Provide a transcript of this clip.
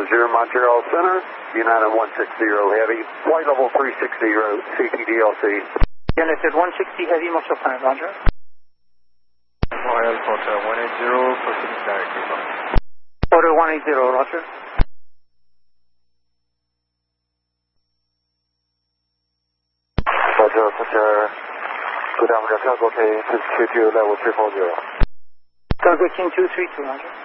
Montreal Center, United 160 Heavy, flight level 360 CTDLC. United 160 Heavy, Montreal Center, Roger. Royal Porter 180, proceeding directly. Porter 180, Roger. Roger, Roger. Good afternoon, Cargo King 232, level 340. Cargo King 232, Roger.